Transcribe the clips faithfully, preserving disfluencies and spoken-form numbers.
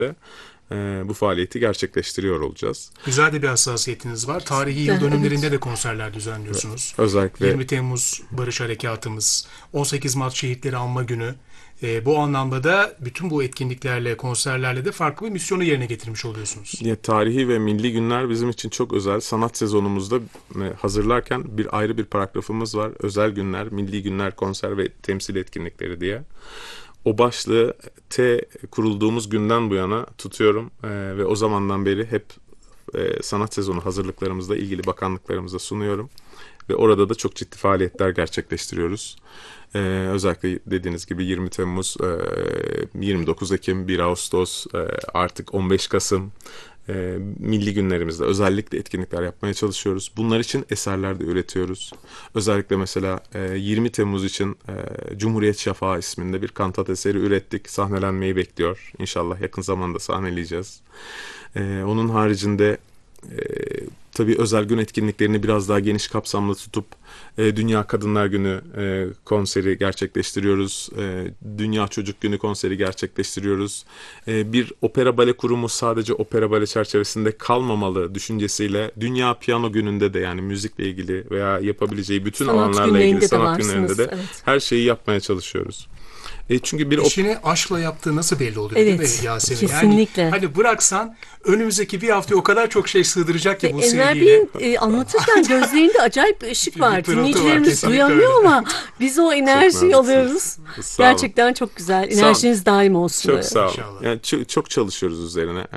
bu faaliyeti gerçekleştiriyor olacağız. Güzel de bir hassasiyetiniz var. Tarihi yıl dönümlerinde de konserler düzenliyorsunuz. Özellikle yirmi Temmuz Barış Harekatımız, on sekiz Mart Şehitleri Anma Günü. E, bu anlamda da bütün bu etkinliklerle, konserlerle de farklı bir misyonu yerine getirmiş oluyorsunuz. Ya, tarihi ve milli günler bizim için çok özel. Sanat sezonumuzda hazırlarken bir ayrı bir paragrafımız var. Özel günler, milli günler, konser ve temsil etkinlikleri diye. O başlığı T kurulduğumuz günden bu yana tutuyorum ee, ve o zamandan beri hep e, sanat sezonu hazırlıklarımızda ilgili bakanlıklarımıza sunuyorum. Ve orada da çok ciddi faaliyetler gerçekleştiriyoruz. Ee, özellikle dediğiniz gibi yirmi Temmuz, e, yirmi dokuz Ekim, bir Ağustos, e, artık on beş Kasım e, milli günlerimizde özellikle etkinlikler yapmaya çalışıyoruz. Bunlar için eserler de üretiyoruz. Özellikle mesela e, yirmi Temmuz için e, Cumhuriyet Şafağı isminde bir kantat eseri ürettik. Sahnelenmeyi bekliyor. İnşallah yakın zamanda sahneleyeceğiz. E, onun haricinde e, tabii özel gün etkinliklerini biraz daha geniş kapsamlı tutup e, Dünya Kadınlar Günü e, konseri gerçekleştiriyoruz. E, Dünya Çocuk Günü konseri gerçekleştiriyoruz. E, bir opera bale kurumu sadece opera bale çerçevesinde kalmamalı düşüncesiyle Dünya Piyano Günü'nde de, yani müzikle ilgili veya yapabileceği bütün sanat alanlarla ilgili sanat varsınız, günlerinde de evet. her şeyi yapmaya çalışıyoruz. E çünkü bir İşini aşkla yaptığı nasıl belli oluyor, evet, değil mi Yasemin? kesinlikle. Yani hani bıraksan önümüzdeki bir haftaya o kadar çok şey sığdıracak ki Ve bu Enver sevgiyle. Bey'in e, anlatırken gözlerinde acayip bir ışık Bir var. pırıltı var, Dinleyicilerimiz kesinlikle duyamıyor öyle. ama biz o enerjiyi alıyoruz. Sağ olun. Gerçekten çok güzel. Sağ Enerjiniz daim olsun. Çok böyle. sağ olun. İnşallah. Yani çok, çok çalışıyoruz üzerine. Ee,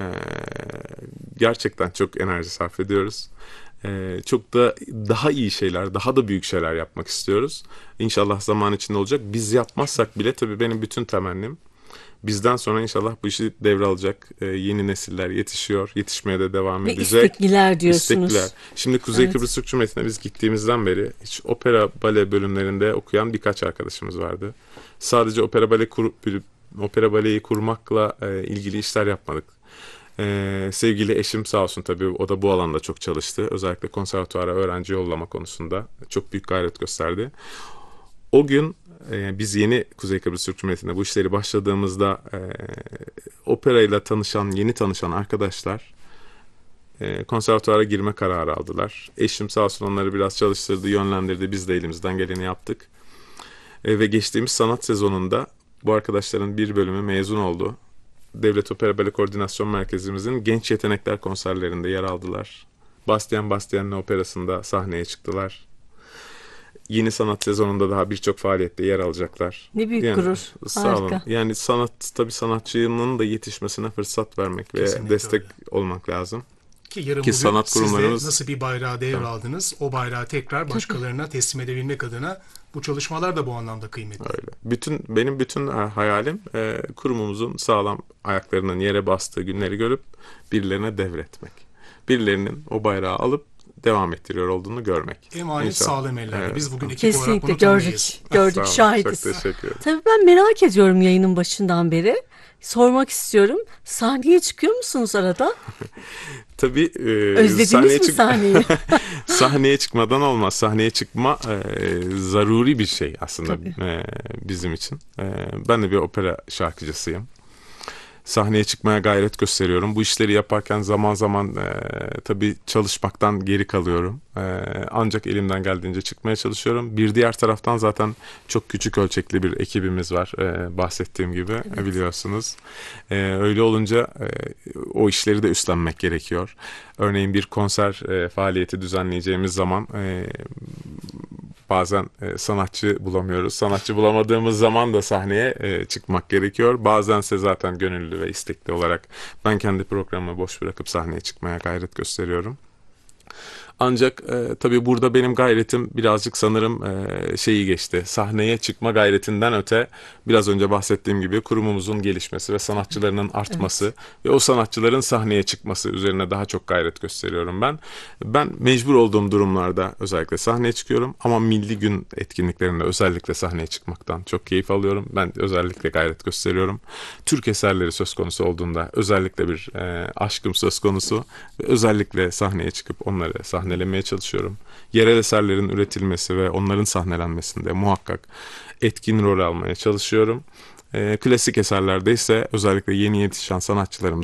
gerçekten çok enerji sarf ediyoruz. Ee, çok da daha iyi şeyler, daha da büyük şeyler yapmak istiyoruz. İnşallah zaman içinde olacak. Biz yapmazsak bile tabii benim bütün temennim, bizden sonra inşallah bu işi devralacak e, yeni nesiller yetişiyor. Yetişmeye de devam Ve edecek. istekliler diyorsunuz. İstekliler. Şimdi Kuzey Evet. Kıbrıs Türk Cumhuriyeti'ne biz gittiğimizden beri hiç opera bale bölümlerinde okuyan birkaç arkadaşımız vardı. Sadece opera bale kurup opera baleyi kurmakla e, ilgili işler yapmadık. Ee, sevgili eşim sağ olsun, tabii o da bu alanda çok çalıştı. Özellikle konservatuvara öğrenci yollama konusunda çok büyük gayret gösterdi. O gün e, biz yeni Kuzey Kıbrıs Türk Cumhuriyeti'nde bu işleri başladığımızda e, operayla tanışan, yeni tanışan arkadaşlar e, konservatuvara girme kararı aldılar. Eşim sağ olsun onları biraz çalıştırdı, yönlendirdi. Biz de elimizden geleni yaptık. E, ve geçtiğimiz sanat sezonunda bu arkadaşların bir bölümü mezun oldu. Devlet Opera Bale Koordinasyon Merkezimizin Genç Yetenekler konserlerinde yer aldılar. Bastien Bastien'le operasında sahneye çıktılar. Yeni sanat sezonunda daha birçok faaliyette yer alacaklar. Ne büyük yani, gurur. Sağ Harika. olun. Yani sanat, tabii sanatçının da yetişmesine fırsat vermek ve Kesinlikle destek öyle. olmak lazım. Ki yarın Ki bugün sanat siz de kurumlarımız- nasıl bir bayrağı devraldınız, o bayrağı tekrar başkalarına teslim edebilmek adına bu çalışmalar da bu anlamda kıymetli. Öyle. Bütün benim bütün hayalim e, kurumumuzun sağlam ayaklarının yere bastığı günleri görüp birilerine devretmek. Birilerinin o bayrağı alıp devam ettiriyor olduğunu görmek. Emanet İnşallah. sağlam ellerde. Evet. Biz bugün ekip olarak Kesinlikle bunu gördük. tanıyız. Gördük, Sağ olun. şahidiz. Çok teşekkür ederim. Tabii ben merak ediyorum yayının başından beri. Sormak istiyorum. Sahneye çıkıyor musunuz arada? Tabii e, Özlediniz sahneye mi çık- sahneyi? sahneye çıkmadan olmaz. Sahneye çıkma e, zaruri bir şey aslında e, bizim için. E, ben de bir opera şarkıcısıyım. Sahneye çıkmaya gayret gösteriyorum. Bu işleri yaparken zaman zaman e, tabii çalışmaktan geri kalıyorum. E, ancak elimden geldiğince çıkmaya çalışıyorum. Bir diğer taraftan zaten çok küçük ölçekli bir ekibimiz var. E, bahsettiğim gibi Evet. biliyorsunuz. E, öyle olunca e, o işleri de üstlenmek gerekiyor. Örneğin bir konser e, faaliyeti düzenleyeceğimiz zaman e, bazen e, sanatçı bulamıyoruz. Sanatçı bulamadığımız zaman da sahneye e, çıkmak gerekiyor. Bazense zaten gönüllü ve istekli olarak ben kendi programımı boş bırakıp sahneye çıkmaya gayret gösteriyorum. Ancak e, tabii burada benim gayretim birazcık sanırım e, şeyi geçti. Sahneye çıkma gayretinden öte biraz önce bahsettiğim gibi kurumumuzun gelişmesi ve sanatçılarının artması ve o sanatçıların sahneye çıkması üzerine daha çok gayret gösteriyorum ben. Ben mecbur olduğum durumlarda özellikle sahneye çıkıyorum ama milli gün etkinliklerinde özellikle sahneye çıkmaktan çok keyif alıyorum. Ben özellikle gayret gösteriyorum. Türk eserleri söz konusu olduğunda özellikle bir e, aşkım söz konusu ve özellikle sahneye çıkıp onları sahnelemeye çalışıyorum. Yerel eserlerin üretilmesi ve onların sahnelenmesinde muhakkak etkin rol almaya çalışıyorum. E, klasik eserlerde ise özellikle yeni yetişen sanatçılarımız